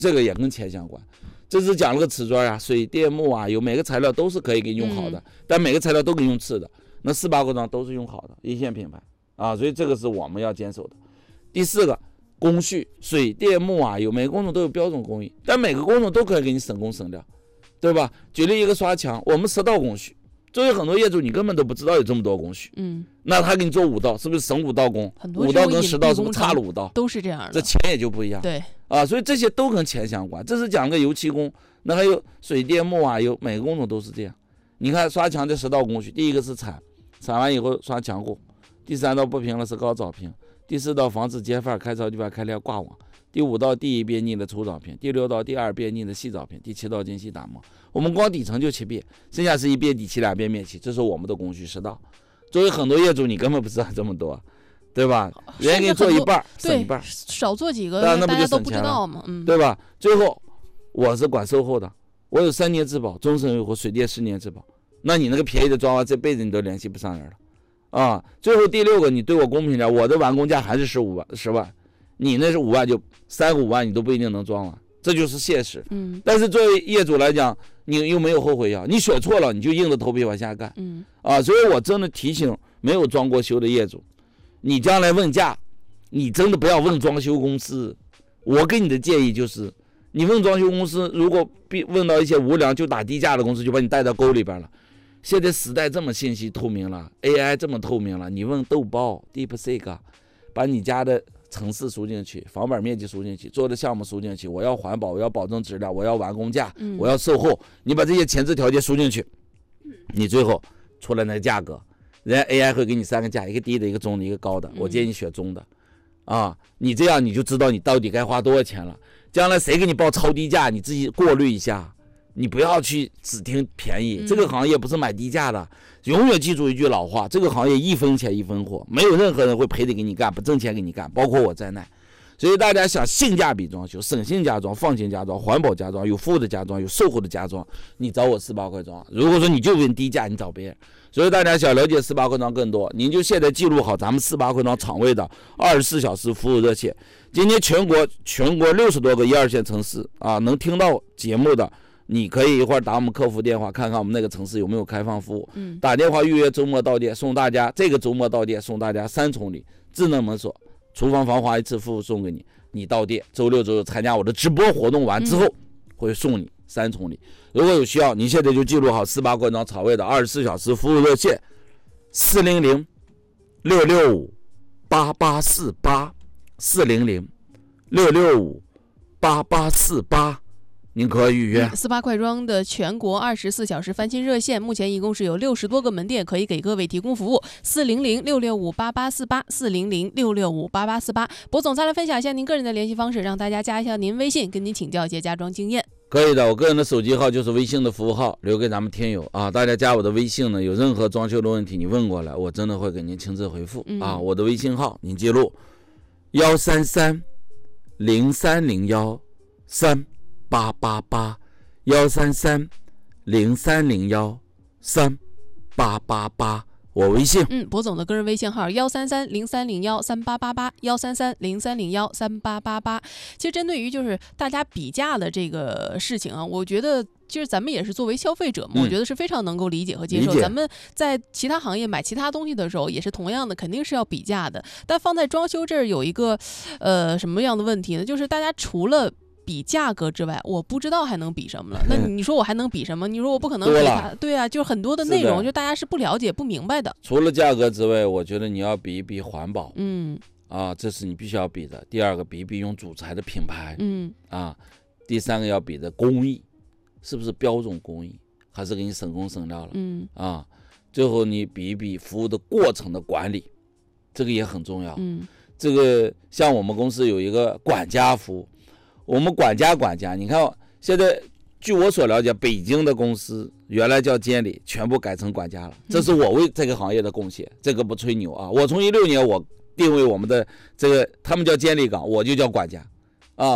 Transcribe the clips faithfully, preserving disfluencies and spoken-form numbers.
这个也跟钱相关。这是讲了个瓷砖啊，水电木啊，有每个材料都是可以给你用好的，嗯、但每个材料都给你用次的。那四八扩张都是用好的一线品牌啊，所以这个是我们要坚守的。第四个，工序，水电木啊，有每个工种都有标准工艺，但每个工种都可以给你省工省料，对吧？举例一个刷墙，我们十道工序。作为很多业主，你根本都不知道有这么多工序，嗯，那他给你做五道，是不是省五道工？五道跟十道是不是差了五道？ 都是这样的， 这钱也就不一样。 对啊，所以这些都跟钱相关。这是讲个油漆工，那还有水电木啊，有每个工种都是这样。你看刷墙这十道工序，第一个是铲，铲完以后刷墙护；第三道不平了是高凿平；第四道防止接缝，开槽地板开裂挂网；第五道第一遍腻的粗凿平；第六道第二遍腻的细凿平；第七道精细打磨。我们光底层就七遍，剩下是一遍底漆两遍面漆，这是我们的工序十道。作为很多业主，你根本不知道这么多，对吧？人家给你做一半，省一半， 少做几个， 那不就大家都不省钱了知道嘛，嗯， 对吧？最后，我是管售后的，我有三年质保，终身维护，水电十年质保。那你那个便宜的装潢，这辈子你都联系不上人了啊！最后第六个，你对我公平点，我的完工价还是十五万、十万，你那是五万，就三个五万，你都不一定能装完。这就是现实，嗯，但是作为业主来讲，你又没有后悔药，你选错了，你就硬着头皮往下干，嗯，啊，所以我真的提醒没有装过修的业主，你将来问价，你真的不要问装修公司，我给你的建议就是，你问装修公司，如果问到一些无良就打低价的公司，就把你带到沟里边了。现在时代这么信息透明了 ，A I 这么透明了，你问豆包、DeepSeek， 把你家的城市输进去，房板面积输进去，做的项目输进去，我要环保，我要保证质量，我要完工价，嗯、我要售后，你把这些前置条件输进去，你最后出来那个价格，人家 A I 会给你三个价，一个低的，一个中的，一个高的，我建议你选中的，啊，你这样你就知道你到底该花多少钱了。将来谁给你报超低价，你自己过滤一下，你不要去只听便宜，这个行业不是买低价的，永远记住一句老话，这个行业一分钱一分货，没有任何人会赔的给你干，不挣钱给你干，包括我在内。所以大家想性价比装修，省心家装，放心家装，环保家装，有服务的家装，有售后的家装，你找我四八快装。如果说你就问低价，你找别人。所以大家想了解四八快装更多，您就现在记录好咱们四八快装厂位的二十四小时服务热线。今天全国全国六十多个一二线城市啊，能听到节目的，你可以一会儿打我们客服电话，看看我们那个城市有没有开放服务。嗯，打电话预约周末到店，送大家这个周末到店送大家三重礼：智能门锁、厨房防滑一次服务送给你。你到店周六周日参加我的直播活动完之后，嗯、会送你三重礼。如果有需要，你现在就记录好四八快装厂位的二十四小时服务热线：四零零六六五八八四八四零零六六五八八四八。您可以预约四八快装的全国二十四小时翻新热线，目前一共是有六十多个门店可以给各位提供服务。四零零六六五八八四八，四零零六六五八八四八。博总再来分享一下您个人的联系方式，让大家加一下您微信，跟您请教一些家装经验。 可以的，我个人的手机号就是微信的服务号，留给咱们听友啊。大家加我的微信呢，有任何装修的问题你问过来，我真的会给您亲自回复、嗯、啊。我的微信号您记录：幺三三零三零幺三。八八八幺三三零三零幺三八八八，我微信。 嗯，博总的个人微信号幺三三零三零幺三八八八幺三三零三零幺三八八八。其实针对于就是大家比价的这个事情啊，我觉得其实咱们也是作为消费者嘛、嗯，我觉得是非常能够理解和接受。咱们在其他行业买其他东西的时候，也是同样的，肯定是要比价的。但放在装修这儿有一个呃什么样的问题呢？就是大家除了比价格之外，我不知道还能比什么了。那你说我还能比什么？你说我不可能比它，对啊，就是很多的内容，就大家是不了解、不明白的。 除了价格之外，我觉得你要比一比环保，嗯，啊，这是你必须要比的。第二个，比一比用主材的品牌，嗯，啊，第三个要比的工艺，是不是标准工艺，还是给你省工省料了，嗯，啊，最后你比一比服务的过程的管理，这个也很重要，嗯，这个像我们公司有一个管家服务。我们管家管家，你看现在据我所了解，北京的公司原来叫监理，全部改成管家了，这是我为这个行业的贡献，这个不吹牛啊。我从一六年我定位我们的这个，他们叫监理岗，我就叫管家啊。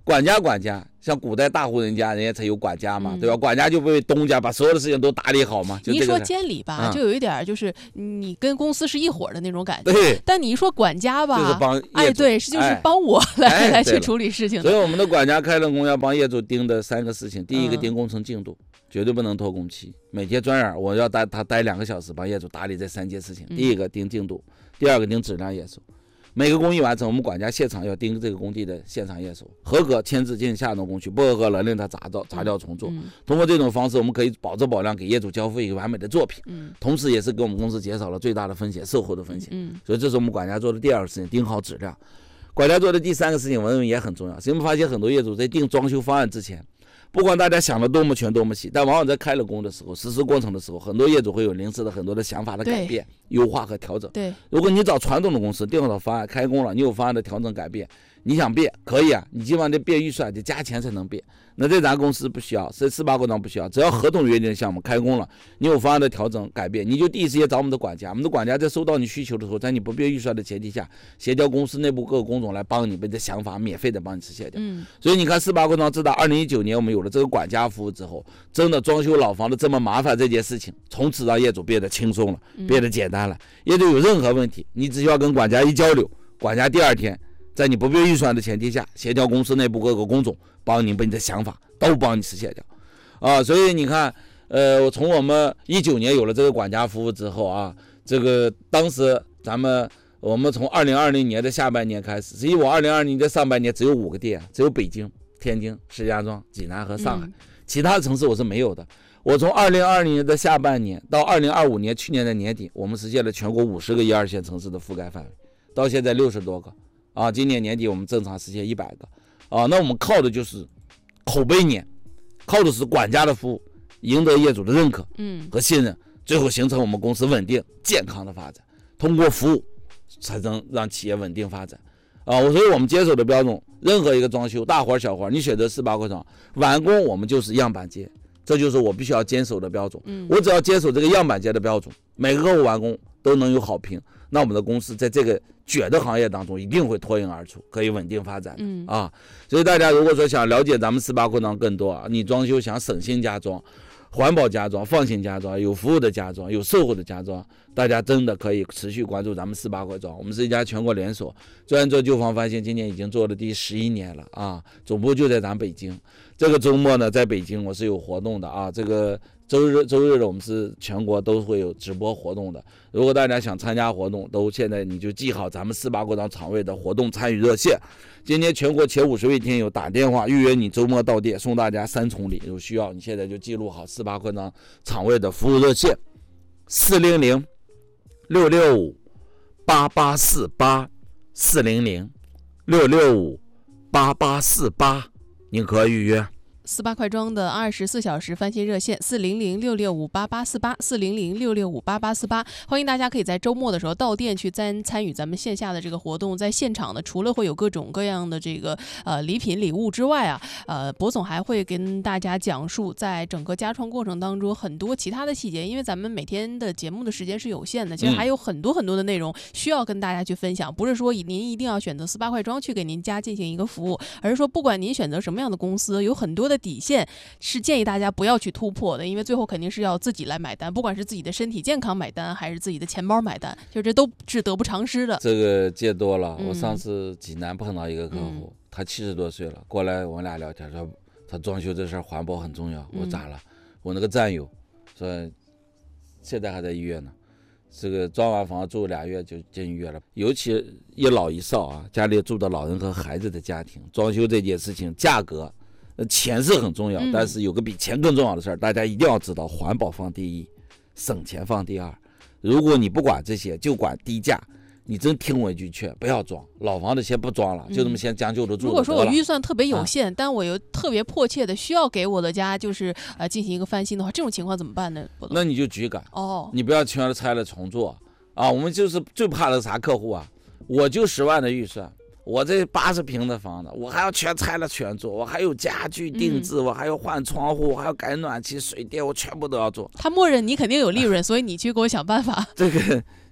管家管家，像古代大户人家，人家才有管家嘛， 嗯、 对吧？管家就为东家把所有的事情都打理好嘛。就你一说监理吧、嗯，就有一点就是你跟公司是一伙的那种感觉。 对。 但你一说管家吧， 就是帮业主， 哎，对，是就是帮我来、哎、来去处理事情的。 所以我们的管家开了工要帮业主盯的三个事情：第一个盯工程进度，嗯、绝对不能拖工期，每天专员我要待他待两个小时，帮业主打理这三件事情。第一个盯进度，第二个盯质量验收。每个工艺完成，我们管家现场要盯这个工地的现场验收，合格签字进行下一轮工序，不合格了令他查照查掉重做、 嗯。 通过这种方式，我们可以保质保量，给业主交付一个完美的作品。嗯，同时也是给我们公司减少了最大的风险，售后的风险。 嗯， 所以这是我们管家做的第二个事情，盯好质量。管家做的第三个事情，我认为也很重要。因为发现很多业主在定装修方案之前，不管大家想的多么全多么细，但往往在开了工的时候，实施过程的时候，很多业主会有临时的很多的想法的改变、优化和调整。 对， 如果你找传统的公司定好方案开工了，你有方案的调整改变，你想变可以啊，你基本上得变预算，得加钱才能变。那在咱公司不需要，在四八国章不需要，只要合同约定的项目开工了，你有方案的调整改变，你就第一时间找我们的管家，我们的管家在收到你需求的时候，在你不变预算的前提下，协调公司内部各个工种来帮你把这想法免费的帮你实现掉。 嗯， 所以你看四八国章自打二零一九年我们有了这个管家服务之后，真的装修老房子这么麻烦这件事情，从此让业主变得轻松了，变得简单了。业主有任何问题，你只需要跟管家一交流，管家第二天在你不变预算的前提下，协调公司内部各个工种，帮你把你的想法都帮你实现掉，啊，所以你看，呃，从我们一九年有了这个管家服务之后啊，这个当时咱们我们从二零二零年的下半年开始，实际我二零二零年的上半年只有五个店，只有北京、天津、石家庄、济南和上海， 嗯、 其他城市我是没有的。我从二零二零年的下半年到二零二五年去年的年底，我们实现了全国五十个一二线城市的覆盖范围，到现在六十多个。啊，今年年底我们正常实现一百个，啊，那我们靠的就是口碑年，靠的是管家的服务，赢得业主的认可，嗯，和信任，最后形成我们公司稳定健康的发展。通过服务，才能让企业稳定发展。啊，所以我们接手的标准，任何一个装修，大活小活，你选择四八国章，完工我们就是样板间，这就是我必须要坚守的标准。嗯，我只要坚守这个样板间的标准，每个客户完工都能有好评。那我们的公司在这个卷的行业当中一定会脱颖而出，可以稳定发展的、嗯、啊！所以大家如果说想了解咱们四八国章更多啊，你装修想省心家装、环保家装、放心家装、有服务的家装、有售后的家装，大家真的可以持续关注咱们四八国章。我们是一家全国连锁，专做旧房翻新，今年已经做了第十一年了啊！总部就在咱北京。这个周末呢，在北京我是有活动的啊，这个。周日周日的我们是全国都会有直播活动的，如果大家想参加活动，都现在你就记好咱们四八国章厂位的活动参与热线。今天全国前五十位听友打电话预约你周末到店，送大家三重礼，有需要你现在就记录好四八国章厂位的服务热线：四零零六六五八八四八，四零零六六五八八四八，您可预约。 四八快装的二十四小时翻新热线四零零六六五八八四八四零零六六五八八四八，欢迎大家可以在周末的时候到店去参参与咱们线下的这个活动。在现场呢，除了会有各种各样的这个呃礼品礼物之外啊，呃，博总还会跟大家讲述在整个家创过程当中很多其他的细节，因为咱们每天的节目的时间是有限的，其实还有很多很多的内容需要跟大家去分享。不是说您一定要选择四八快装去给您家进行一个服务，而是说不管您选择什么样的公司，有很多的底线是建议大家不要去突破的，因为最后肯定是要自己来买单，不管是自己的身体健康买单，还是自己的钱包买单，就这都是得不偿失的。 这个见多了，我上次济南碰到一个客户，嗯、他七十多岁了，过来我俩聊天说，他装修这事儿环保很重要。我咋了？嗯、我那个战友说，现在还在医院呢。这个装完房住俩月就进医院了，尤其一老一少啊，家里住的老人和孩子的家庭，装修这件事情，价格。钱是很重要，但是有个比钱更重要的事儿、嗯，大家一定要知道，环保放第一，省钱放第二。如果你不管这些，就管低价，你真听我一句劝，不要装老房子，先不装了，就这么先将就着住、嗯。 如果说我预算特别有限，啊、但我又特别迫切的需要给我的家就是呃进行一个翻新的话，这种情况怎么办呢？ 那你就举改哦， 你不要全都拆了重做啊。我们就是最怕的啥客户啊，我就十万的预算。我这八十平的房子，我还要全拆了全做，我还有家具定制、嗯，我还要换窗户，我还要改暖气、水电，我全部都要做。 他默认你肯定有利润，所以你去给我想办法。 这个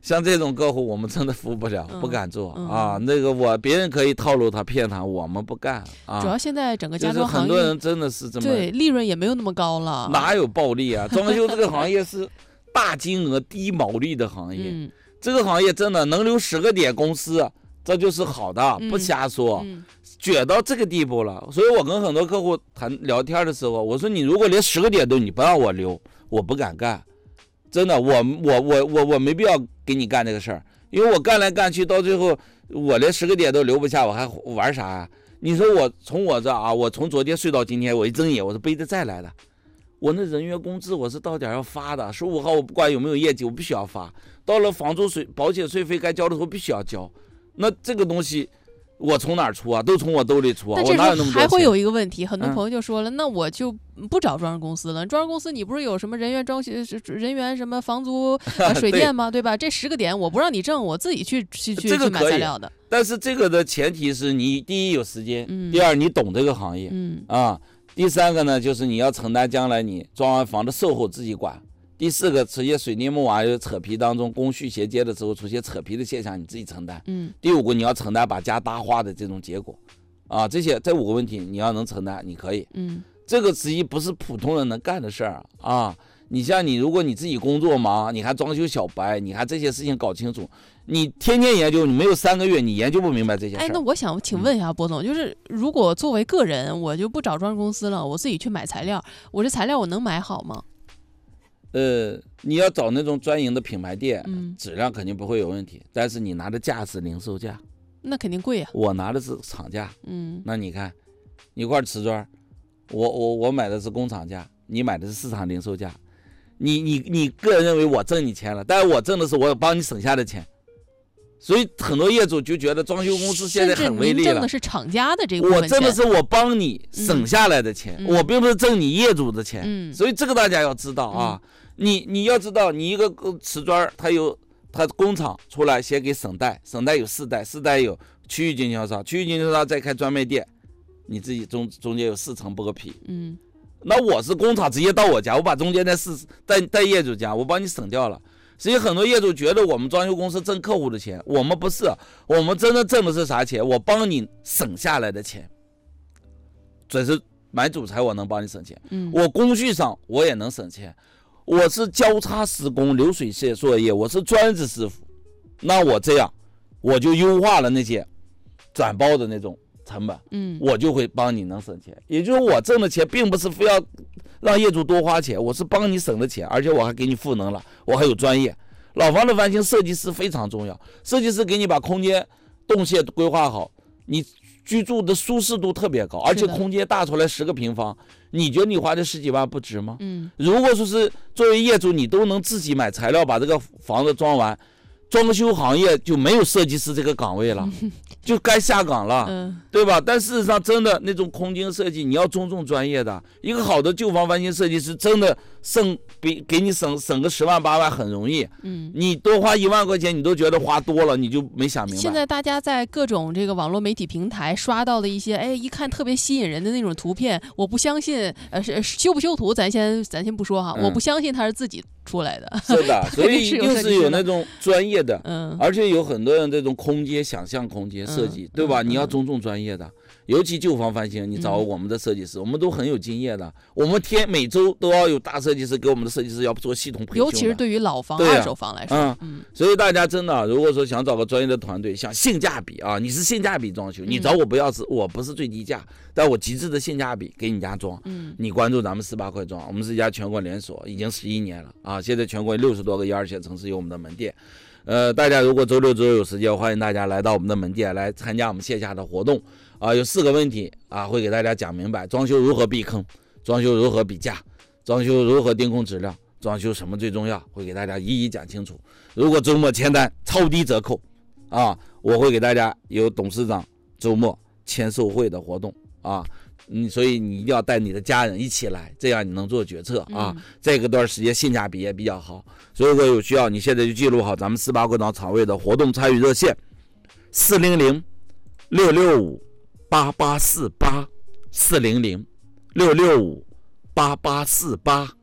像这种客户我们真的服务不了， 嗯、 不敢做、 嗯、 啊。那个我别人可以套路他骗他，我们不干啊。 主要现在整个家装行业、就是、很多人真的是这么对利润也没有那么高了， 哪有暴利啊？装修这个行业是大金额低毛利的行业， 嗯、 这个行业真的能留十个点公司，这就是好的，不瞎说。 嗯嗯卷到这个地步了，所以我跟很多客户谈聊天的时候，我说你如果连十个点都你不让我留，我不敢干，真的，我我我我我没必要给你干这个事儿，因为我干来干去到最后，我连十个点都留不下，我还玩啥呀？你说我从我这啊，我从昨天睡到今天，我一睁眼我是背着债来的，我那人员工资我是到点要发的，十五号我不管有没有业绩，我必须要发，到了房租税、保险税费该交的时候必须要交，那这个东西。我从哪儿出啊？都从我兜里出啊！我哪有那么多钱？ 还会有一个问题，很多朋友就说了，嗯、那我就不找装饰公司了。装饰公司你不是有什么人员装修、人员什么房租、呃、水电吗？对吧？这十个点我不让你挣，我自己去去去、 这个、 去买材料的。 但是这个的前提是你第一有时间， 嗯、 第二你懂这个行业， 嗯啊，第三个呢就是你要承担将来你装完房的售后自己管。第四个，出现水泥木瓦有扯皮当中工序衔接的时候出现扯皮的现象，你自己承担。 嗯。 第五个，你要承担把家搭花的这种结果，啊，这些这五个问题你要能承担，你可以。 嗯。 这个实际不是普通人能干的事儿啊！你像你，如果你自己工作忙，你还装修小白，你还这些事情搞清楚，你天天研究，你没有三个月，你研究不明白这些事儿。 哎，那我想请问一下波总，就是如果作为个人，我就不找装饰公司了，我自己去买材料，我这材料我能买好吗？ 呃，你要找那种专营的品牌店， 嗯， 质量肯定不会有问题，但是你拿的价是零售价， 那肯定贵呀、啊。 我拿的是厂价， 嗯， 那你看，一块瓷砖，我我我买的是工厂价，你买的是市场零售价，你你你个人认为我挣你钱了，但是我挣的是我帮你省下的钱，所以很多业主就觉得装修公司现在很威力了。 甚至您挣的是厂家的这个部分钱， 我挣的是我帮你省下来的钱， 嗯、 我并不是挣你业主的钱， 嗯， 所以这个大家要知道啊。嗯你你要知道，你一个瓷砖，它有它工厂出来先给省代，省代有四代，四代有区域经销商，区域经销商再开专卖店，你自己中中间有四层剥皮。 嗯， 那我是工厂直接到我家，我把中间那四带带业主家，我帮你省掉了。所以很多业主觉得我们装修公司挣客户的钱，我们不是，我们真的挣的是啥钱？我帮你省下来的钱，准是买主材我能帮你省钱， 嗯， 我工序上我也能省钱。我是交叉施工流水线作业，我是专职师傅，那我这样我就优化了那些转包的那种成本， 嗯， 我就会帮你能省钱。也就是我挣的钱并不是非要让业主多花钱，我是帮你省的钱，而且我还给你赋能了，我还有专业。老房的翻新设计师非常重要，设计师给你把空间动线规划好，你居住的舒适度特别高，而且空间大出来十个平方，你觉得你花这十几万不值吗？ 嗯， 如果说是作为业主，你都能自己买材料把这个房子装完，装修行业就没有设计师这个岗位了，嗯、就该下岗了， 嗯， 对吧？但事实上，真的那种空间设计，你要尊重专业的。一个好的旧房翻新设计师，真的省比给你省省个十万八万很容易。 嗯， 你多花一万块钱，你都觉得花多了，你就没想明白。 现在大家在各种这个网络媒体平台刷到的一些，哎，一看特别吸引人的那种图片，我不相信，呃，是修不修图，咱先咱先不说哈，嗯、我不相信他是自己出来的。 是的，所以一定是有那种专业的， 嗯， 而且有很多人这种空间想象空间设计， 嗯、 对吧？ 嗯、 你要尊重专业的，尤其旧房翻新，你找我们的设计师，嗯、我们都很有经验的。我们天每周都要有大设计师给我们的设计师要做系统培训， 尤其是对于老房、 啊、 二手房来说， 嗯，嗯所以大家真的，如果说想找个专业的团队，想性价比啊，你是性价比装修，你找我不要是，我不是最低价，但我极致的性价比给你家装。 嗯， 你关注咱们四八快装，我们是一家全国连锁，已经十一年了啊，现在全国六十多个一二线城市有我们的门店。呃，大家如果周六周日有时间，欢迎大家来到我们的门店来参加我们线下的活动啊，有四个问题啊，会给大家讲明白，装修如何避坑，装修如何比价，装修如何定控质量，装修什么最重要，会给大家一一讲清楚。如果周末签单超低折扣啊，我会给大家有董事长周末签售会的活动啊。嗯，所以你一定要带你的家人一起来，这样你能做决策啊。 嗯、 这个段时间性价比也比较好，所以如果有需要，你现在就记录好咱们四八快装厂位的活动参与热线：四零零六六五八八四八，四零零六六五八八四八。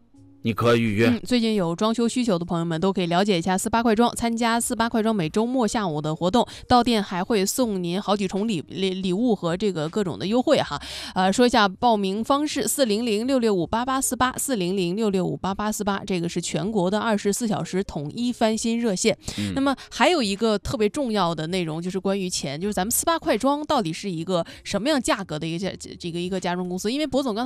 你可以预约。 嗯，最近有装修需求的朋友们都可以了解一下四八快装，参加四八快装每周末下午的活动，到店还会送您好几重礼礼礼物和这个各种的优惠哈。呃，说一下报名方式：四零零六六五八八四八，四零零六六五八八四八，这个是全国的二十四小时统一翻新热线。嗯、那么还有一个特别重要的内容就是关于钱，就是咱们四八快装到底是一个什么样价格的一个价这个一个家装公司？因为博总刚才